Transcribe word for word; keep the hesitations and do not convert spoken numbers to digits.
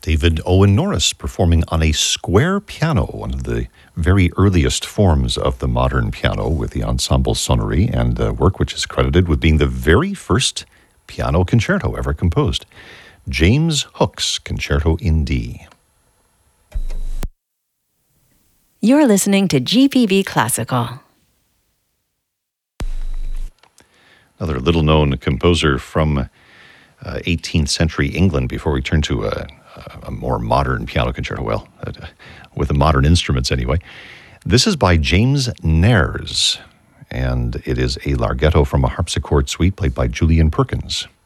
David Owen Norris performing on a square piano, one of the very earliest forms of the modern piano, with the ensemble sonnerie, and uh, work which is credited with being the very first piano concerto ever composed. James Hook's Concerto in D. You're listening to G P B Classical. Another little-known composer from uh, eighteenth century England, before we turn to a, a more modern piano concerto, well, uh, with the modern instruments anyway. This is by James Nares, and it is a larghetto from a harpsichord suite played by Julian Perkins.